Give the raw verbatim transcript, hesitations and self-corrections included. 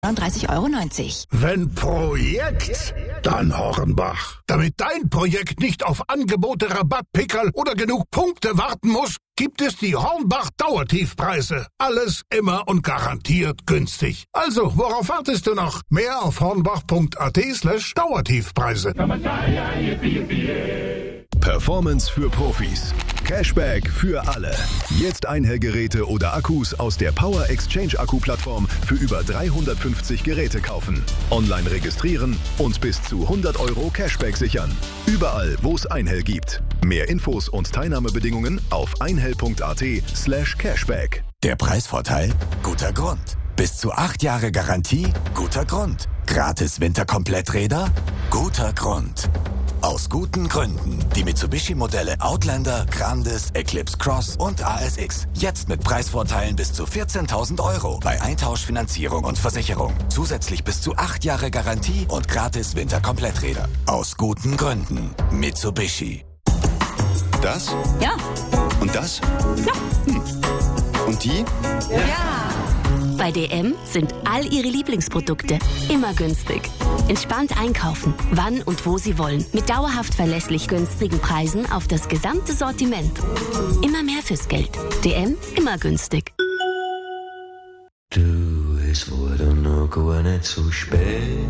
neununddreißig Euro neunzig. Wenn Projekt, dann Hornbach. Damit dein Projekt nicht auf Angebote, Rabattpickerl oder genug Punkte warten muss, gibt es die Hornbach Dauertiefpreise. Alles immer und garantiert günstig. Also, worauf wartest du noch? Mehr auf hornbach.at slash Dauertiefpreise. Performance für Profis. Cashback für alle. Jetzt Einhellgeräte oder Akkus aus der Power Exchange Akku-Plattform für über dreihundertfünfzig Geräte kaufen. Online registrieren und bis zu hundert Euro Cashback sichern. Überall, wo es Einhell gibt. Mehr Infos und Teilnahmebedingungen auf einhell.at slash Cashback. Der Preisvorteil? Guter Grund. Bis zu acht Jahre Garantie? Guter Grund. Gratis Winterkompletträder? Guter Grund. Aus guten Gründen. Die Mitsubishi-Modelle Outlander, Grandis, Eclipse Cross und A S X. Jetzt mit Preisvorteilen bis zu vierzehntausend Euro bei Eintauschfinanzierung und Versicherung. Zusätzlich bis zu acht Jahre Garantie und gratis Winterkompletträder. Aus guten Gründen. Mitsubishi. Das? Ja. Und das? Ja. Hm. Und die? Ja. Bei D M sind all Ihre Lieblingsprodukte immer günstig. Entspannt einkaufen, wann und wo Sie wollen. Mit dauerhaft verlässlich günstigen Preisen auf das gesamte Sortiment. Immer mehr fürs Geld. D M, immer günstig. Du, es wurde noch gar nicht so spät.